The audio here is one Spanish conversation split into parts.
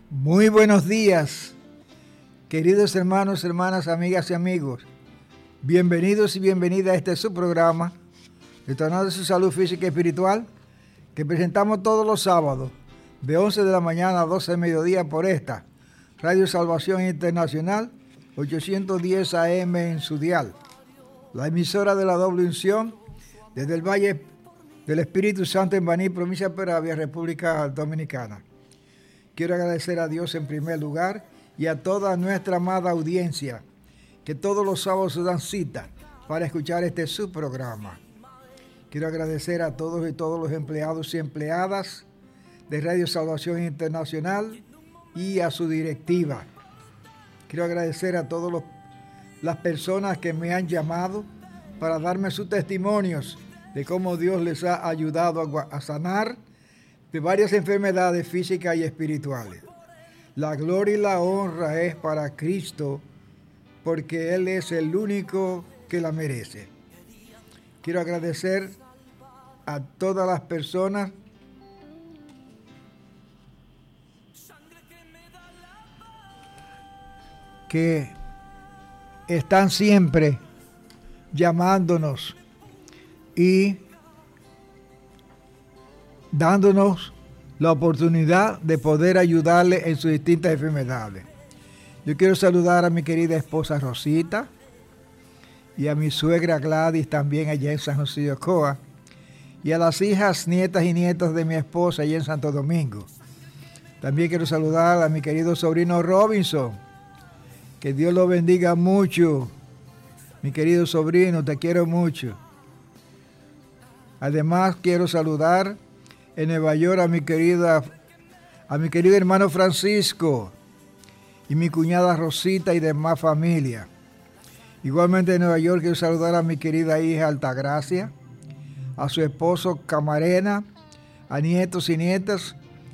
Muy buenos días, queridos hermanos, hermanas, amigas y amigos. Bienvenidos y bienvenidas a este su programa, Detonando su Salud Física y Espiritual, que presentamos todos los sábados, de 11 de la mañana a 12 de mediodía por esta, Radio Salvación Internacional, 810 AM en su dial. La emisora de la doble unción, desde el Valle del Espíritu Santo en Baní, provincia de Peravia, República Dominicana. Quiero agradecer a Dios en primer lugar y a toda nuestra amada audiencia que todos los sábados se dan cita para escuchar este su programa. Quiero agradecer a todos y todos los empleados y empleadas de Radio Salvación Internacional y a su directiva. Quiero agradecer a todas las personas que me han llamado para darme sus testimonios de cómo Dios les ha ayudado a sanar de varias enfermedades físicas y espirituales. La gloria y la honra es para Cristo, porque Él es el único que la merece. Quiero agradecer a todas las personas que están siempre llamándonos y dándonos la oportunidad de poder ayudarle en sus distintas enfermedades. Yo quiero saludar a mi querida esposa Rosita y a mi suegra Gladys también allá en San José de Ocoa, y a las hijas, nietas y nietos de mi esposa allá en Santo Domingo. También quiero saludar a mi querido sobrino Robinson. Que Dios lo bendiga mucho. Mi querido sobrino, te quiero mucho. Además quiero saludar en Nueva York a mi querido hermano Francisco y mi cuñada Rosita y demás familia. Igualmente en Nueva York quiero saludar a mi querida hija Altagracia, a su esposo Camarena, a nietos y nietas,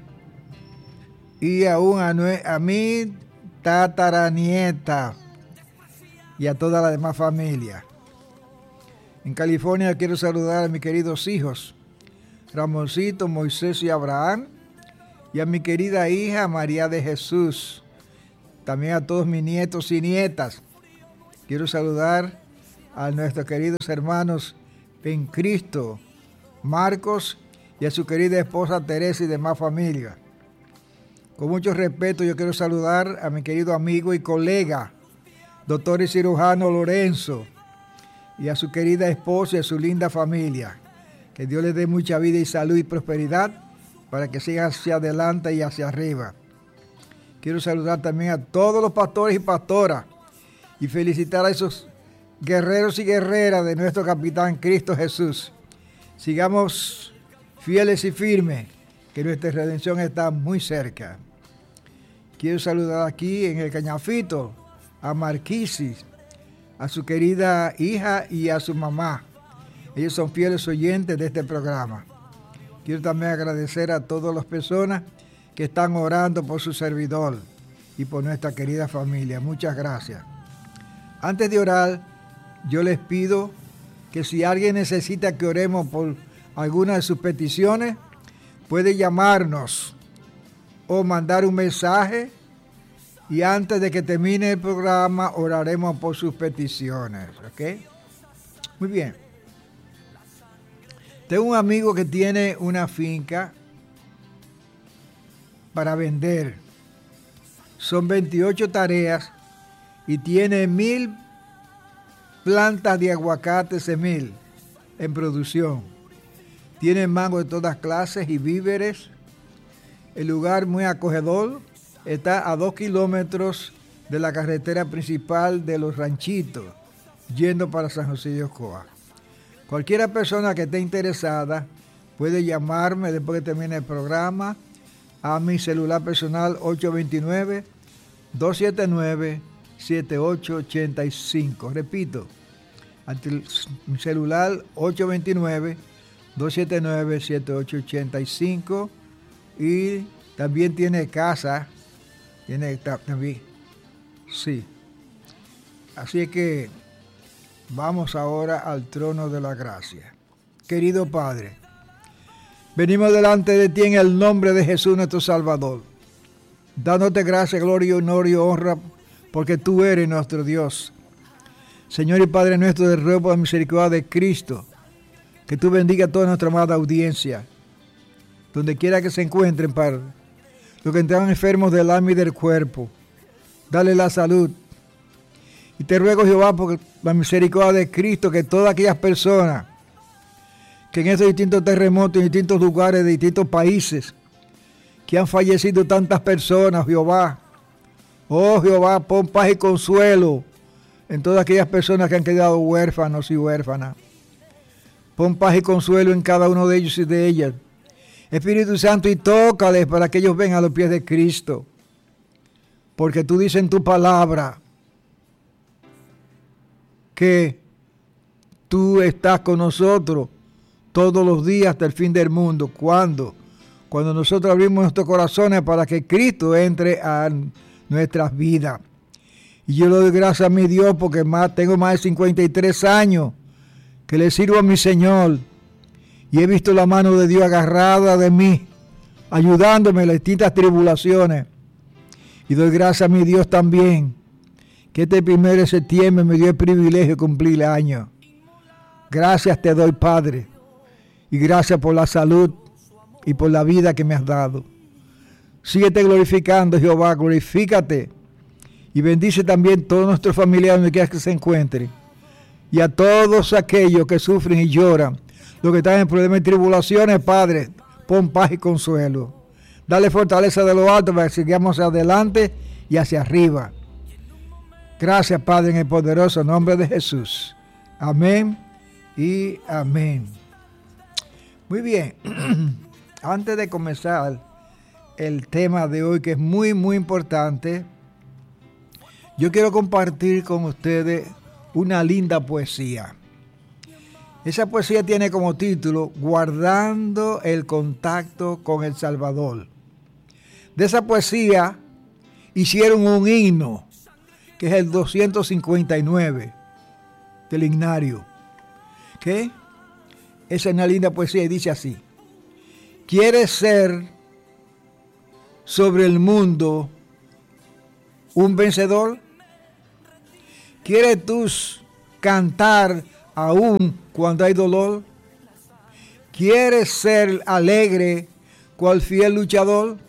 y aún a mi tataranieta y a toda la demás familia. En California quiero saludar a mis queridos hijos, Ramoncito, Moisés y Abraham, y a mi querida hija María de Jesús. También a todos mis nietos y nietas. Quiero saludar a nuestros queridos hermanos en Cristo, Marcos, y a su querida esposa Teresa y demás familia. Con mucho respeto yo quiero saludar a mi querido amigo y colega, doctor y cirujano Lorenzo, y a su querida esposa y a su linda familia. Que Dios les dé mucha vida y salud y prosperidad para que sigan hacia adelante y hacia arriba. Quiero saludar también a todos los pastores y pastoras y felicitar a esos guerreros y guerreras de nuestro capitán Cristo Jesús. Sigamos fieles y firmes, que nuestra redención está muy cerca. Quiero saludar aquí en el Cañafito a Marquisis, a su querida hija y a su mamá. Ellos son fieles oyentes de este programa. Quiero también agradecer a todas las personas que están orando por su servidor y por nuestra querida familia. Muchas gracias. Antes de orar, yo les pido que si alguien necesita que oremos por alguna de sus peticiones, puede llamarnos o mandar un mensaje, y antes de que termine el programa oraremos por sus peticiones. ¿Ok? Muy bien. Tengo un amigo que tiene una finca para vender. Son 28 tareas y tiene 1000 plantas de aguacate semil en producción. Tiene mango de todas clases y víveres. El lugar muy acogedor. Está a 2 kilómetros de la carretera principal de Los Ranchitos, yendo para San José de Ocoa. Cualquiera persona que esté interesada puede llamarme después que termine el programa a mi celular personal 829-279-7885. Repito, mi celular 829-279-7885, y también tiene casa, también, sí. Así es que vamos ahora al trono de la gracia. Querido Padre, venimos delante de ti en el nombre de Jesús nuestro Salvador, dándote gracias, gloria, honor y honra, porque tú eres nuestro Dios. Señor y Padre nuestro, te ruego por la misericordia de Cristo, que tú bendiga a toda nuestra amada audiencia, donde quiera que se encuentren, Padre, los que están enfermos del alma y del cuerpo, dale la salud. Y te ruego, Jehová, por la misericordia de Cristo, que todas aquellas personas que en estos distintos terremotos, en distintos lugares de distintos países, que han fallecido tantas personas, Jehová, oh Jehová, pon paz y consuelo en todas aquellas personas que han quedado huérfanos y huérfanas. Pon paz y consuelo en cada uno de ellos y de ellas. Espíritu Santo, y tócales para que ellos vengan a los pies de Cristo. Porque tú dices en tu palabra que tú estás con nosotros todos los días hasta el fin del mundo. ¿Cuándo? Cuando nosotros abrimos nuestros corazones para que Cristo entre a nuestras vidas. Y yo le doy gracias a mi Dios porque tengo más de 53 años que le sirvo a mi Señor. Y he visto la mano de Dios agarrada de mí, ayudándome en las distintas tribulaciones. Y doy gracias a mi Dios también, que este 1 de septiembre me dio el privilegio de cumplir años. Gracias te doy, Padre. Y gracias por la salud y por la vida que me has dado. Síguete glorificando, Jehová, glorifícate. Y bendice también todos nuestros familiares donde quiera que se encuentren. Y a todos aquellos que sufren y lloran, los que están en problemas y tribulaciones, Padre, pon paz y consuelo. Dale fortaleza de lo alto para que sigamos adelante y hacia arriba. Gracias, Padre, en el poderoso nombre de Jesús. Amén y amén. Muy bien. Antes de comenzar el tema de hoy, que es muy, muy importante, yo quiero compartir con ustedes una linda poesía. Esa poesía tiene como título Guardando el contacto con el Salvador. De esa poesía hicieron un himno, que es el 259 del himnario. ¿Qué? Esa es una linda poesía y dice así: ¿Quieres ser sobre el mundo un vencedor? ¿Quieres tú cantar aún cuando hay dolor? ¿Quieres ser alegre cual fiel luchador?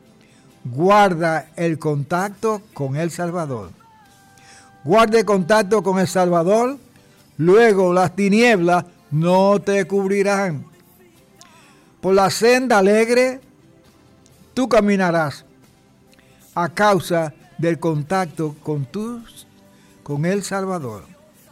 Guarda el contacto con el Salvador. Guarda el contacto con el Salvador, luego las tinieblas no te cubrirán. Por la senda alegre tú caminarás a causa del contacto con el Salvador.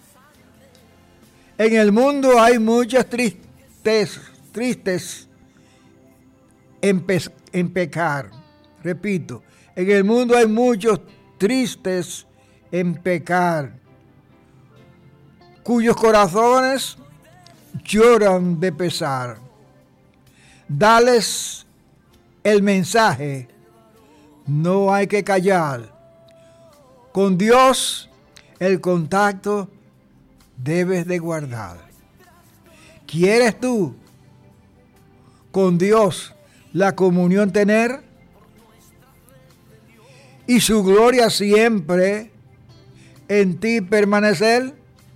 En el mundo hay muchas tristes en pecar. Repito, en el mundo hay muchos tristes en pecar, cuyos corazones lloran de pesar. Dales el mensaje, no hay que callar. Con Dios el contacto debes de guardar. ¿Quieres tú con Dios la comunión tener? Y su gloria siempre en ti permanecer.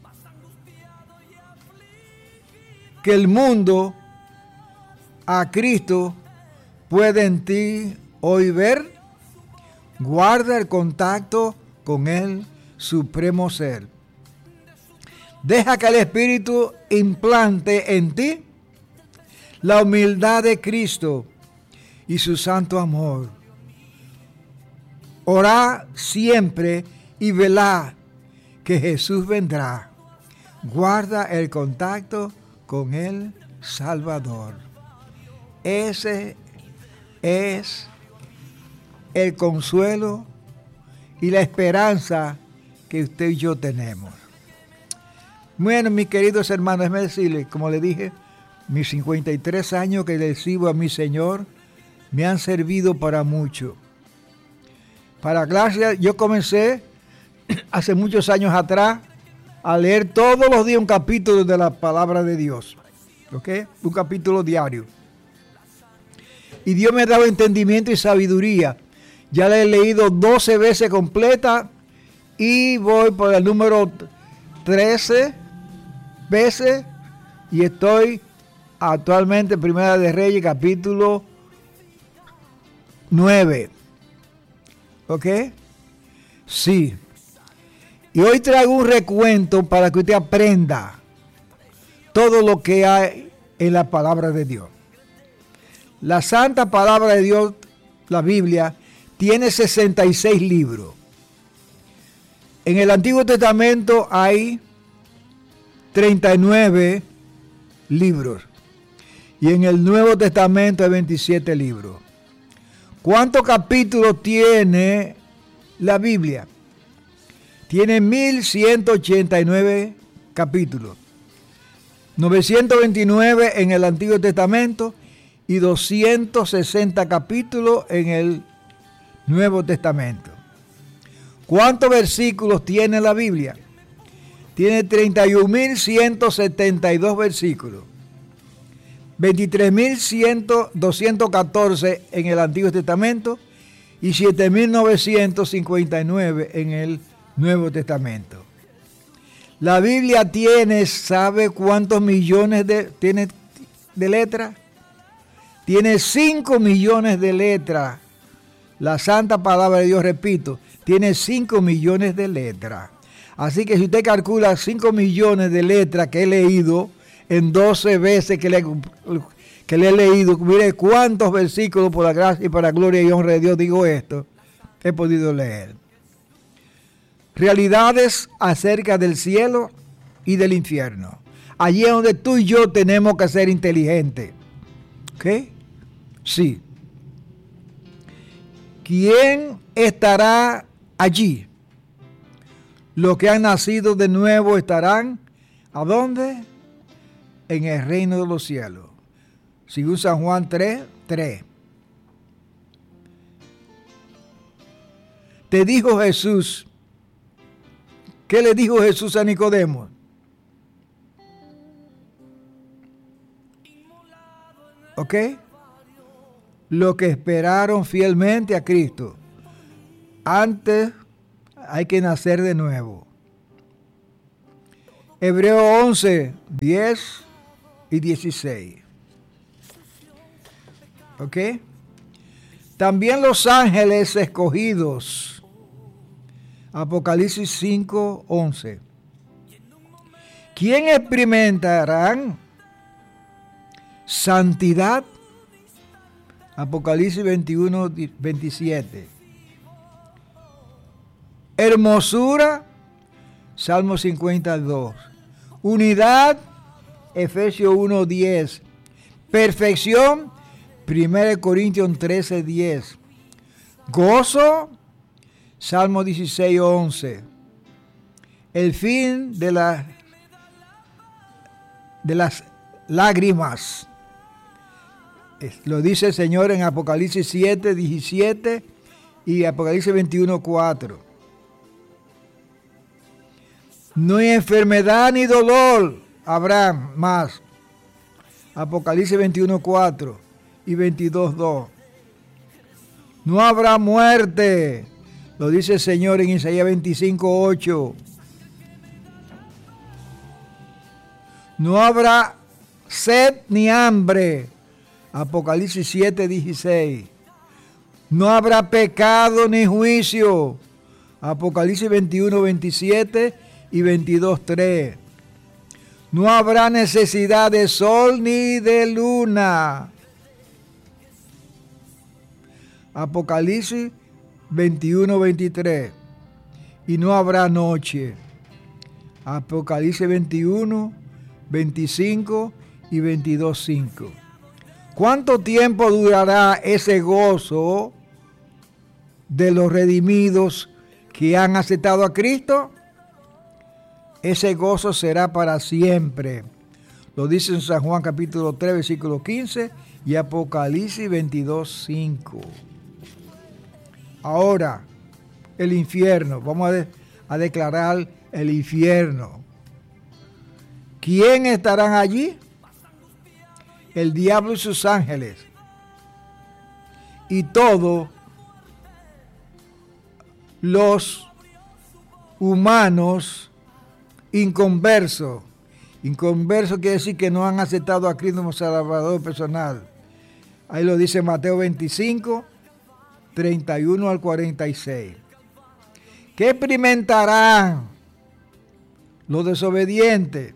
Que el mundo a Cristo puede en ti hoy ver. Guarda el contacto con el supremo ser. Deja que el Espíritu implante en ti la humildad de Cristo y su santo amor. Orá siempre y velá que Jesús vendrá. Guarda el contacto con el Salvador. Ese es el consuelo y la esperanza que usted y yo tenemos. Bueno, mis queridos hermanos, déjenme decirles, como le dije, mis 53 años que le sirvo a mi Señor me han servido para mucho. Para gracia, yo comencé hace muchos años atrás a leer todos los días un capítulo de la palabra de Dios. ¿Ok? Un capítulo diario. Y Dios me daba entendimiento y sabiduría. Ya la he leído 12 veces completa y voy por el número 13 veces y estoy actualmente en Primera de Reyes, capítulo 9. ¿Ok? Sí. Y hoy traigo un recuento para que usted aprenda todo lo que hay en la palabra de Dios. La santa palabra de Dios, la Biblia, tiene 66 libros. En el Antiguo Testamento hay 39 libros. Y en el Nuevo Testamento hay 27 libros. ¿Cuántos capítulos tiene la Biblia? Tiene 1189 capítulos. 929 en el Antiguo Testamento y 260 capítulos en el Nuevo Testamento. ¿Cuántos versículos tiene la Biblia? Tiene 31.172 versículos. 23.214 en el Antiguo Testamento y 7.959 en el Nuevo Testamento. La Biblia tiene, ¿sabe cuántos millones tiene de letras? Tiene 5 millones de letras. La santa palabra de Dios, repito, tiene 5 millones de letras. Así que si usted calcula 5 millones de letras que he leído en 12 veces que le he leído, mire cuántos versículos por la gracia y para la gloria y honra de Dios, digo esto, he podido leer. Realidades acerca del cielo y del infierno. Allí es donde tú y yo tenemos que ser inteligentes. ¿Ok? Sí. ¿Quién estará allí? Los que han nacido de nuevo estarán, ¿a dónde? En el reino de los cielos. Según San Juan 3:3. Te dijo Jesús. ¿Qué le dijo Jesús a Nicodemo? ¿Ok? Los que esperaron fielmente a Cristo. Antes hay que nacer de nuevo. Hebreos 11, 10 y 16. ¿Ok? También los ángeles escogidos. Apocalipsis 5, 11. ¿Quién experimentarán santidad? Apocalipsis 21, 27. Hermosura, Salmo 52. Unidad, Efesios 1, 10. Perfección, 1 Corintios 13, 10. Gozo, Salmo 16, 11. El fin de las lágrimas. Lo dice el Señor en Apocalipsis 7, 17 y Apocalipsis 21, 4. No hay enfermedad ni dolor habrá más. Apocalipsis 21, 4 y 22, 2. No habrá muerte. Lo dice el Señor en Isaías 25, 8. No habrá sed ni hambre. Apocalipsis 7, 16. No habrá pecado ni juicio. Apocalipsis 21, 27 y 22, 3. No habrá necesidad de sol ni de luna. Apocalipsis 21, 23. Y no habrá noche. Apocalipsis 21, 25 y 22, 5. ¿Cuánto tiempo durará ese gozo de los redimidos que han aceptado a Cristo? Ese gozo será para siempre. Lo dice en San Juan capítulo 3, versículo 15 y Apocalipsis 22, 5. Ahora, el infierno. Vamos a declarar el infierno. ¿Quién estarán allí? El diablo y sus ángeles. Y todo los humanos inconversos. Inconverso quiere decir que no han aceptado a Cristo como Salvador personal. Ahí lo dice Mateo 25, 31 al 46. ¿Qué experimentarán los desobedientes?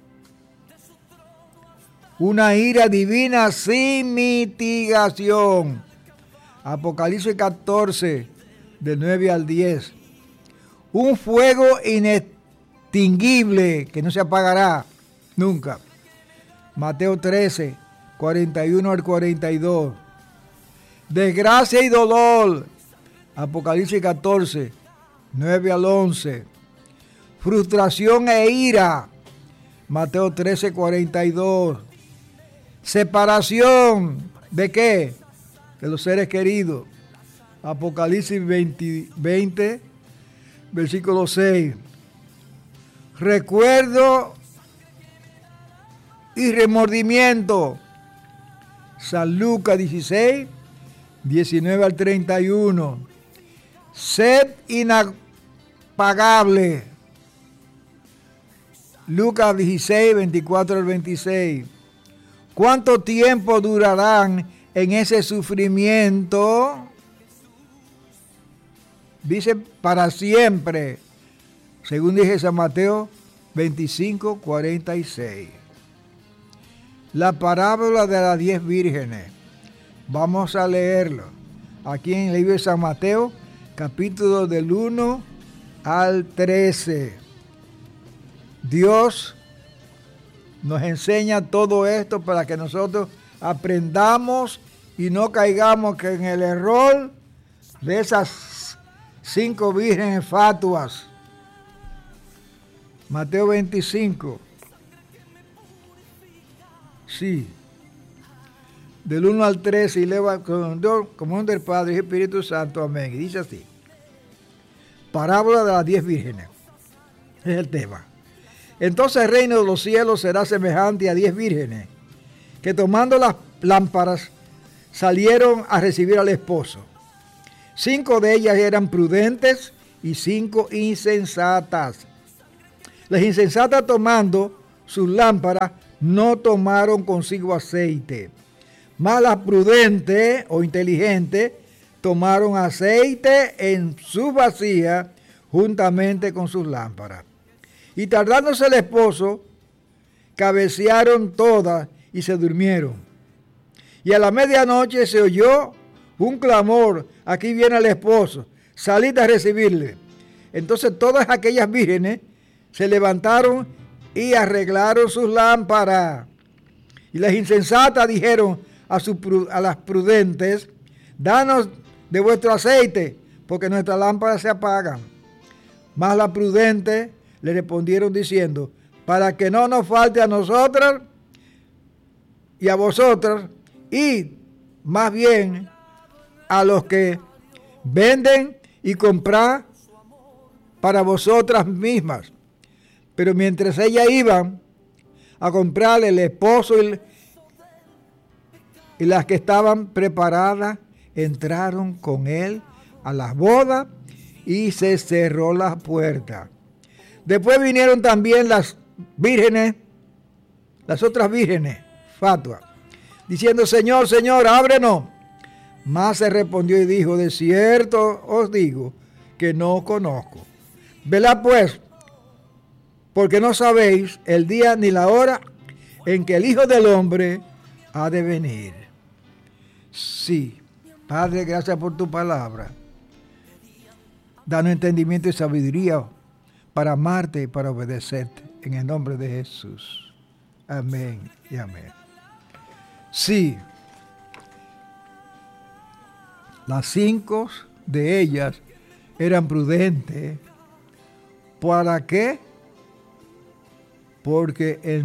Una ira divina sin mitigación. Apocalipsis 14, del 9 al 10. Un fuego inextinguible que no se apagará nunca. Mateo 13, 41 al 42. Desgracia y dolor. Apocalipsis 14, 9 al 11. Frustración e ira. Mateo 13, 42. Separación. ¿De qué? De los seres queridos. Apocalipsis 20, versículo 6. Recuerdo y remordimiento. San Lucas 16, 19 al 31. Sed inapagable. Lucas 16, 24 al 26. ¿Cuánto tiempo durarán en ese sufrimiento? Dice para siempre, según dije San Mateo 25, 46. La parábola de las 10 vírgenes. Vamos a leerlo aquí en el libro de San Mateo, capítulo del 1 al 13. Dios nos enseña todo esto para que nosotros aprendamos y no caigamos en el error de esas 5 vírgenes fatuas. Mateo 25. Sí. Del 1 al 13 y leva con Dios, común del Padre y Espíritu Santo. Amén. Y dice así. Parábola de las 10 vírgenes. Es el tema. Entonces el reino de los cielos será semejante a 10 vírgenes que tomando las lámparas salieron a recibir al esposo. 5 de ellas eran prudentes y 5 insensatas. Las insensatas tomando sus lámparas no tomaron consigo aceite. Mas las prudentes o inteligentes tomaron aceite en su vasija juntamente con sus lámparas. Y tardándose el esposo, cabecearon todas y se durmieron. Y a la medianoche se oyó un clamor: aquí viene el esposo, salid a recibirle. Entonces todas aquellas vírgenes se levantaron y arreglaron sus lámparas. Y las insensatas dijeron a las prudentes: danos de vuestro aceite, porque nuestras lámparas se apagan. Mas las prudentes le respondieron diciendo: para que no nos falte a nosotras y a vosotras, y más bien a los que venden y comprar para vosotras mismas. Pero mientras ellas iban a comprarle, el esposo y las que estaban preparadas entraron con él a las bodas y se cerró la puerta. Después vinieron también las vírgenes, las otras vírgenes, fatuas, diciendo: Señor, Señor, ábrenos. Mas se respondió y dijo: de cierto os digo que no os conozco. Velad pues, porque no sabéis el día ni la hora en que el Hijo del Hombre ha de venir. Sí, Padre, gracias por tu palabra. Danos entendimiento y sabiduría para amarte y para obedecerte. En el nombre de Jesús. Amén y amén. Sí, las 5 de ellas eran prudentes. ¿Para qué? Porque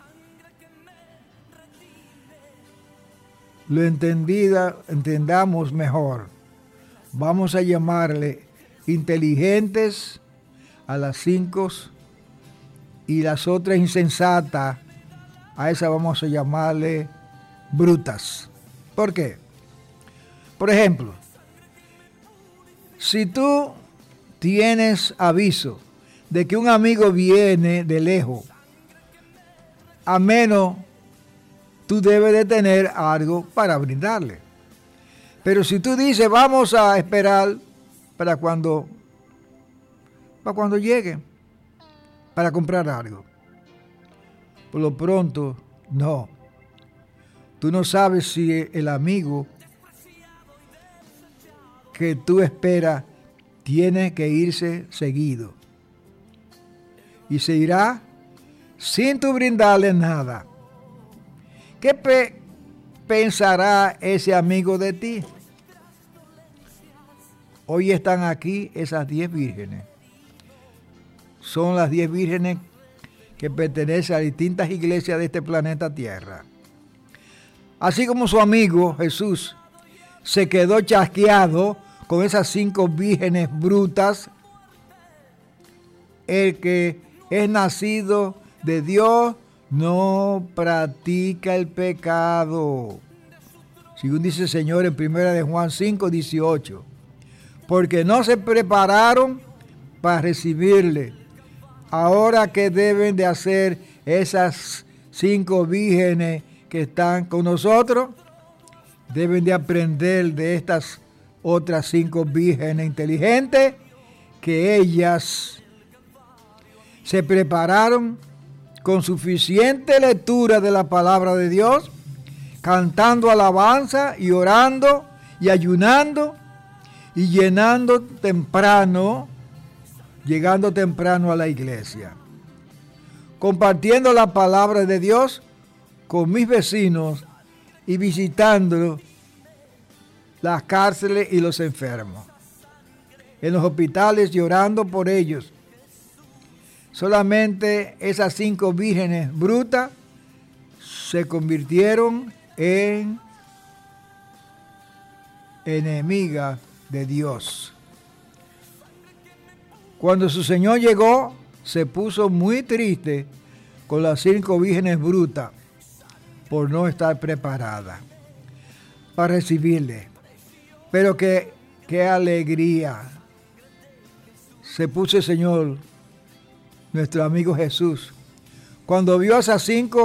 lo entendamos mejor. Vamos a llamarle inteligentes a las 5 y las otras insensatas, a esas vamos a llamarle brutas. ¿Por qué? Por ejemplo, si tú tienes aviso de que un amigo viene de lejos, a menos tú debes de tener algo para brindarle. Pero si tú dices, vamos a esperar para cuando llegue, para comprar algo, por lo pronto, no. Tú no sabes si el amigo que tú esperas tiene que irse seguido. Y se irá sin tú brindarle nada. ¿Qué pensará ese amigo de ti? Hoy están aquí esas 10 vírgenes. Son las 10 vírgenes que pertenecen a distintas iglesias de este planeta Tierra. Así como su amigo Jesús se quedó chasqueado con esas 5 vírgenes brutas, el que es nacido de Dios no practica el pecado. Según dice el Señor en 1 de Juan 5, 18. Porque no se prepararon para recibirle. Ahora, ¿qué deben de hacer esas 5 vírgenes que están con nosotros? Deben de aprender de estas otras 5 vírgenes inteligentes, que ellas se prepararon con suficiente lectura de la palabra de Dios, cantando alabanza y orando y ayunando y llegando temprano a la iglesia, compartiendo la palabra de Dios con mis vecinos y visitando las cárceles y los enfermos, en los hospitales llorando por ellos. Solamente esas 5 vírgenes brutas se convirtieron en enemigas de Dios. Cuando su Señor llegó, se puso muy triste con las 5 vírgenes brutas por no estar preparadas para recibirle. Pero qué alegría se puso el Señor, nuestro amigo Jesús, cuando vio a esas 5